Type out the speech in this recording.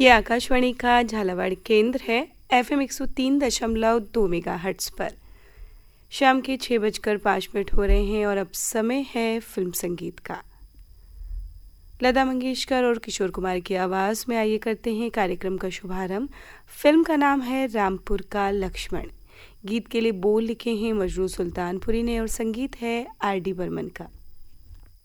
ये आकाशवाणी का झालावाड़ केंद्र है। FM 103.2 मेगाहर्ट्ज़ पर शाम के 6:05 हो रहे हैं और अब समय है फिल्म संगीत का। लता मंगेशकर और किशोर कुमार की आवाज़ में आइए करते हैं कार्यक्रम का शुभारंभ। फिल्म का नाम है रामपुर का लक्ष्मण। गीत के लिए बोल लिखे हैं मजरू सुल्तानपुरी ने और संगीत है RD बर्मन का।